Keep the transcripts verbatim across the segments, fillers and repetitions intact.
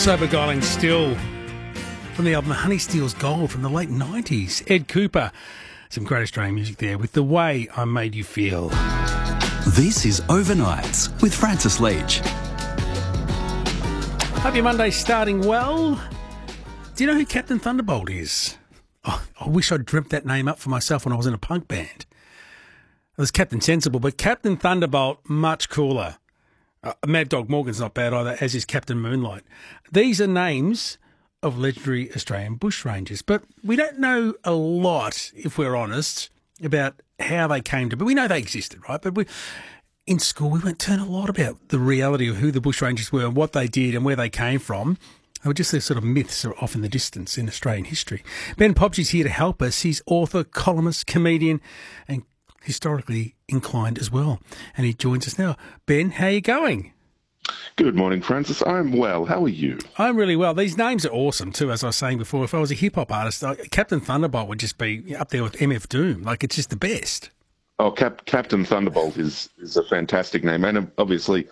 So beguiling still from the album Honey Steals Gold from the late nineties. Ed Cooper. Some great Australian music there with The Way I Made You Feel. This is Overnights with Francis Leach. Hope your Monday's starting well. Do you know who Captain Thunderbolt is? Oh, I wish I'd dreamt that name up for myself when I was in a punk band. It was Captain Sensible, but Captain Thunderbolt, much cooler. Uh, Mad Dog Morgan's not bad either, as is Captain Moonlight. These are names of legendary Australian bushrangers, but we don't know a lot, if we're honest, about how they came to be. We know they existed, right? But we, in school, we went to learn a lot about the reality of who the bushrangers were and what they did and where they came from. They were just these sort of myths are off in the distance in Australian history. Ben Pobsey's here to help us. He's author, columnist, comedian, and historically inclined as well. And he joins us now. Ben, how are you going? Good morning, Francis. I'm well. How are you? I'm really well. These names are awesome too, as I was saying before. If I was a hip-hop artist, Captain Thunderbolt would just be up there with M F Doom. Like, it's just the best. Oh, Cap- Captain Thunderbolt is, is a fantastic name. And obviously,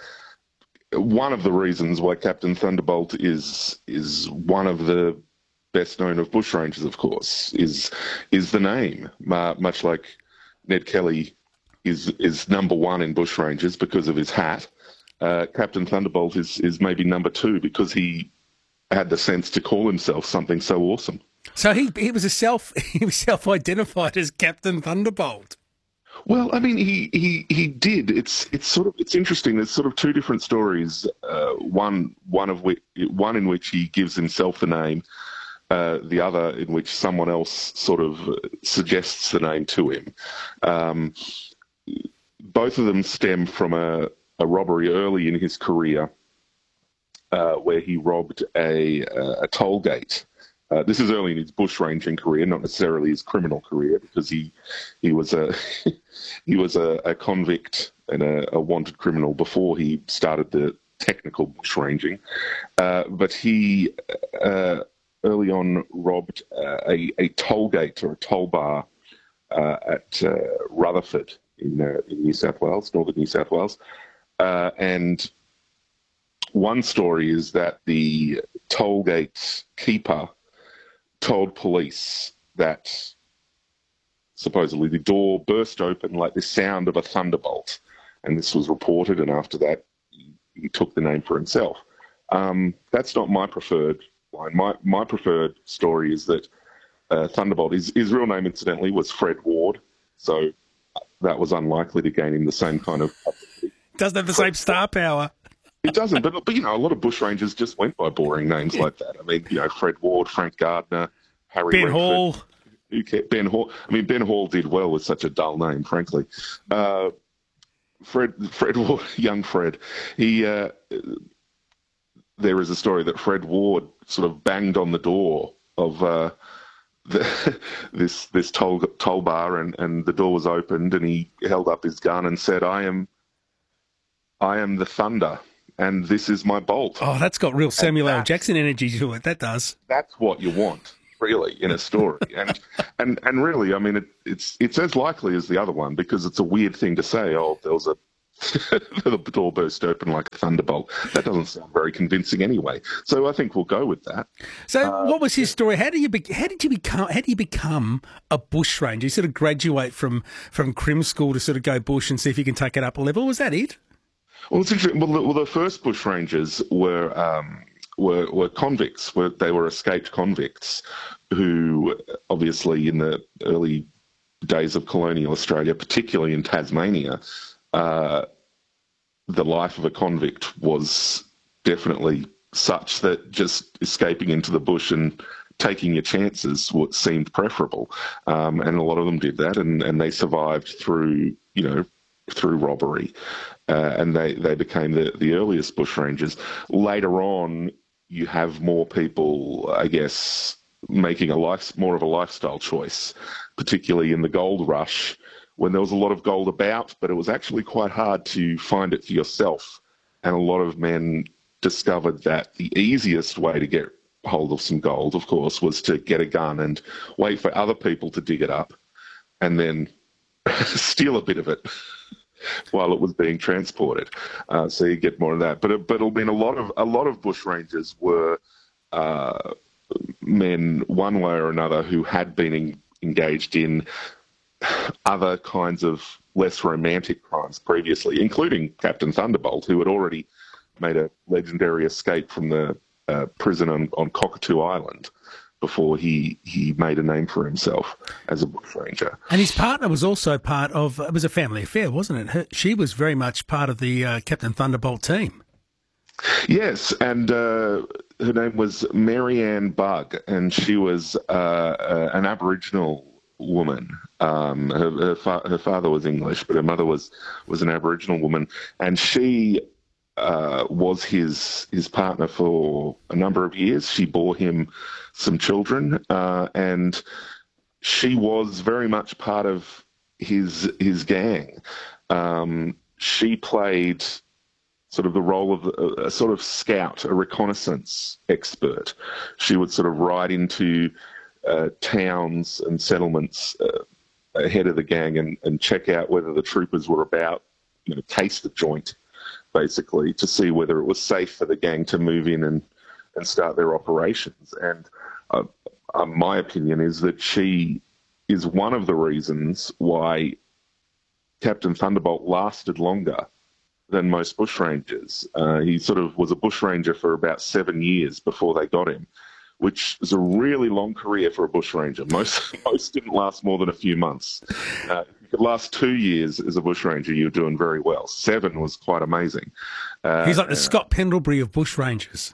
one of the reasons why Captain Thunderbolt is is one of the best known of bushrangers, of course, is is the name. Uh, much like Ned Kelly is is number one in bushrangers because of his hat. Uh, Captain Thunderbolt is, is maybe number two because he had the sense to call himself something so awesome. So he he was a self he was self-identified as Captain Thunderbolt. Well, I mean, he, he, he did. It's it's sort of it's interesting. There's sort of two different stories. Uh, one one of which one in which he gives himself the name. Uh, the other in which someone else sort of suggests the name to him. Um, both of them stem from a, a robbery early in his career uh, where he robbed a, a toll gate. Uh, this is early in his bushranging career, not necessarily his criminal career, because he he was a he was a, a convict and a, a wanted criminal before he started the technical bushranging. Uh, but he uh, early on robbed uh, a, a toll gate or a toll bar uh, at uh, Rutherford in, uh, in New South Wales, northern New South Wales. Uh, and one story is that the toll gate keeper told police that supposedly the door burst open like the sound of a thunderbolt. And this was reported, and after that, he, he took the name for himself. Um, that's not my preferred line. My my preferred story is that uh, Thunderbolt, his, his real name, incidentally, was Fred Ward. So that was unlikely to gain him the same kind of publicity. Doesn't have the Fred same star power. It doesn't, but, but, you know, a lot of bushrangers just went by boring names like that. I mean, you know, Fred Ward, Frank Gardner, Harry Ben Redford, Hall. Who cares? Ben Hall. I mean, Ben Hall did well with such a dull name, frankly. Uh, Fred, Fred Ward, young Fred, he... Uh, there is a story that Fred Ward sort of banged on the door of uh, the, this this toll toll bar, and, and the door was opened, and he held up his gun and said, "I am, I am the thunder, and this is my bolt." Oh, that's got real Samuel L. Jackson energy to it. That does. That's what you want, really, in a story, and and and really, I mean, it, it's it's as likely as the other one, because it's a weird thing to say. Oh, there was a the door burst open like a thunderbolt. That doesn't sound very convincing anyway. So I think we'll go with that. So, uh, what was his story? How did you be, how did you become how do you become a bushranger? You sort of graduate from from crim school to sort of go bush and see if you can take it up a level. Was that it? Well, it's interesting. Well, the, well, the first bushrangers were um, were were convicts. Were they were escaped convicts who, obviously, in the early days of colonial Australia, particularly in Tasmania, Uh, the life of a convict was definitely such that just escaping into the bush and taking your chances what seemed preferable. Um, and a lot of them did that, and, and they survived through, you know, through robbery. Uh, and they, they became the, the earliest bushrangers. Later on, you have more people, I guess, making a life, more of a lifestyle choice, particularly in the gold rush, when there was a lot of gold about, but it was actually quite hard to find it for yourself. And a lot of men discovered that the easiest way to get hold of some gold, of course, was to get a gun and wait for other people to dig it up and then steal a bit of it. while it was being transported. Uh, so you get more of that. But it, but it'll been a lot of a lot of bushrangers were uh, men, one way or another, who had been in, engaged in other kinds of less romantic crimes previously, including Captain Thunderbolt, who had already made a legendary escape from the uh, prison on, on Cockatoo Island before he, he made a name for himself as a bushranger. And his partner was also part of, it was a family affair, wasn't it? Her, she was very much part of the uh, Captain Thunderbolt team. Yes, and uh, her name was Marianne Bugg, and she was uh, uh, an Aboriginal woman. Um, her, her, fa- her father was English, but her mother was, was an Aboriginal woman, and she uh, was his his partner for a number of years. She bore him some children, uh, and she was very much part of his his gang. Um, she played sort of the role of a, a sort of scout, a reconnaissance expert. She would sort of ride into uh, towns and settlements uh, ahead of the gang and, and check out whether the troopers were about, you know, case the joint, basically, to see whether it was safe for the gang to move in and, and start their operations. And uh, uh, my opinion is that she is one of the reasons why Captain Thunderbolt lasted longer than most bushrangers. Uh, he sort of was a bushranger for about seven years before they got him, which is a really long career for a bushranger. Most most didn't last more than a few months. Uh, if you could last two years as a bushranger, you're doing very well. Seven was quite amazing. Uh, He's like the Scott Pendlebury of bushrangers.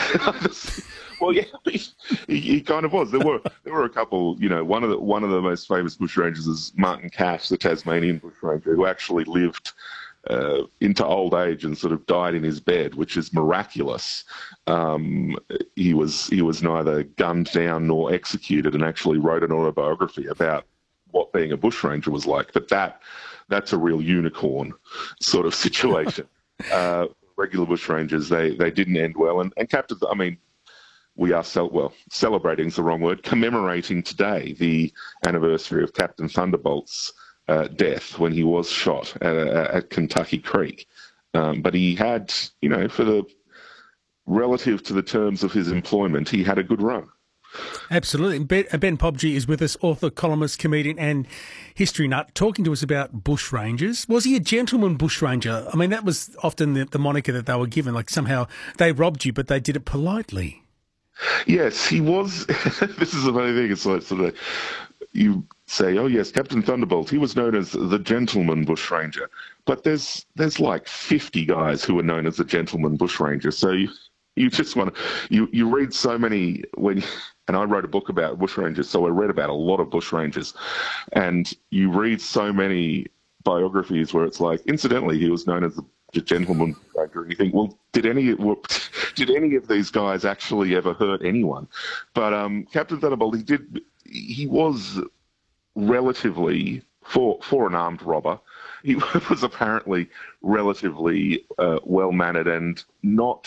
Well, yeah, he, he kind of was. There were there were a couple. You know, one of the one of the most famous bushrangers is Martin Cash, the Tasmanian bushranger, who actually lived Uh, into old age and sort of died in his bed, which is miraculous. Um, he was he was neither gunned down nor executed, and actually wrote an autobiography about what being a bushranger was like. But that that's a real unicorn sort of situation. uh, regular bushrangers, they they didn't end well, and and captains. I mean, we are cel- well celebrating is the wrong word. Commemorating today the anniversary of Captain Thunderbolt's Uh, death when he was shot at, at Kentucky Creek. Um, but he had, you know, for the relative to the terms of his employment, he had a good run. Absolutely. Ben, Ben Pobji is with us, author, columnist, comedian and history nut, talking to us about bushrangers. Was he a gentleman bushranger? I mean, that was often the, the moniker that they were given, like somehow they robbed you, but they did it politely. Yes, he was. This is a funny thing. It's like sort of, you say, oh yes, Captain Thunderbolt, he was known as the gentleman bushranger. But there's there's like fifty guys who are known as the gentleman bushranger. So you, you just want to, you, you read so many, when, and I wrote a book about bushrangers, so I read about a lot of bushrangers. And you read so many biographies where it's like, incidentally, he was known as the gentleman bushranger. And you think, well, did any, did any of these guys actually ever hurt anyone? But um, Captain Thunderbolt, he did, he was relatively, for for an armed robber, he was apparently relatively uh, well-mannered and not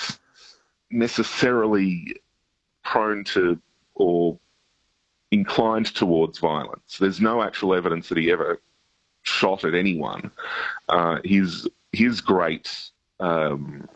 necessarily prone to or inclined towards violence. There's no actual evidence that he ever shot at anyone. Uh, his his great um,